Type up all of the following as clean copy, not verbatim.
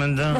comentar.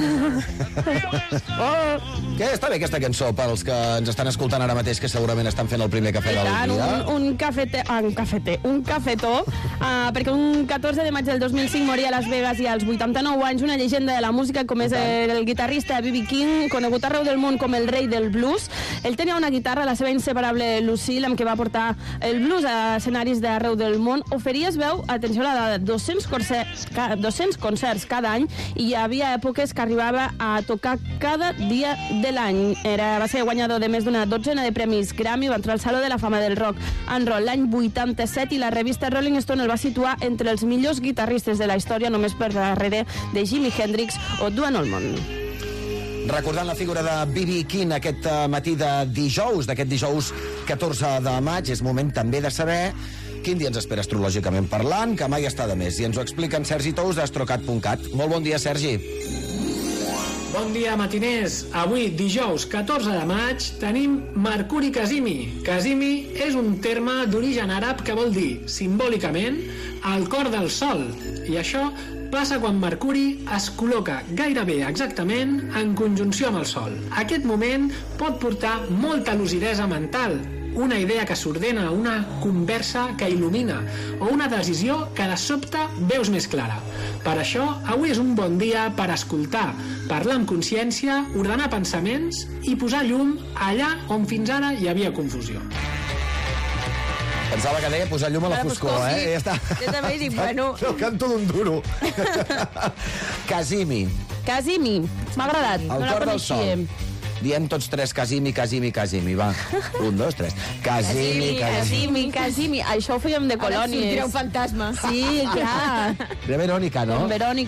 Què? Està bé aquesta cançó pels que ens estan escoltant ara mateix, que segurament estan fent el primer cafè del dia. Un cafetó, perquè un 14 de maig del 2005 moria a Las Vegas i als 89 anys una llegenda de la música com és el guitarrista B.B. King, conegut arreu del món com el rei del blues. Ell tenia una guitarra, la seva inseparable Lucille, amb què va portar el blues a escenaris d'arreu del món. Oferia, es veu, atenció a la dada, 200 concerts cada any, i hi havia èpoques que arribava a tocar cada dia de l'any. Va ser guanyador de més d'una dotzena de premis Grammy, va entrar al Saló de la Fama del Rock and Roll l'any 87 i la revista Rolling Stone el va situar entre els millors guitarristes de la història, només per darrere de Jimi Hendrix o Duane Allman. Recordant la figura de B.B. King aquest matí de dijous, d'aquest dijous 14 de maig, és moment també de saber quin dia ens espera astrològicament parlant, que mai està de més. I ens ho explica en Sergi Tous d'astrocat.cat. Molt bon dia, Sergi. Bon dia, matiners. Avui, dijous 14 de maig, tenim Mercuri Casimi. Casimi és un terme d'origen àrab que vol dir, simbòlicament, el cor del sol. I això passa quan Mercuri es col·loca gairebé exactament en conjunció amb el sol. Aquest moment pot portar molta lucidesa mental, una idea que s'ordena, una conversa que il·lumina o una decisió que de sobte veus més clara. Per això, avui és un bon dia per escoltar, parlar amb consciència, ordenar pensaments i posar llum allà on fins ara hi havia confusió. Pensava que deia posar llum a la foscor, sí. Ja està. Jo també dic, bueno... El canto d'un duro. Casimi. Casimi, m'ha agradat. El cor del sol. Diem tots tres Casimi, Casimi, Casimi, va. 1, 2, 3. Casimi, Casimi. Casimi. Això ho fèiem de colònies. Ara sortirà un fantasma. Sí, clar. De Verònica, no? Verònica.